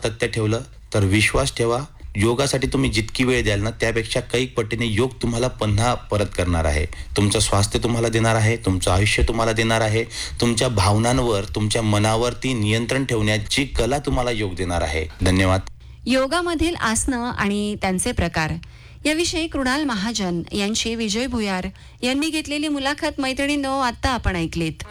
सातत्य ठेवलं तर विश्वास ठेवा, योगासाठी तुम्ही जितकी वेळ द्याल ना, त्यापेक्षा कैक पटीने योग तुम्हाला पुन्हा परत करणार आहे. तुमचं स्वास्थ्य तुम्हाला देणार आहे, तुमचं आयुष्य तुम्हाला देणार आहे. तुमच्या भावनांवर, तुमच्या मनावरती नियंत्रण ठेवण्याची कला तुम्हाला योग देणार आहे. धन्यवाद. योगामधील आसनं आणि त्यांचे प्रकार याविषयी कृणाल महाजन यांची विजय भुयार यांनी घेतलेली मुलाखत मैत्रिणींनो आता आपण ऐकलीत.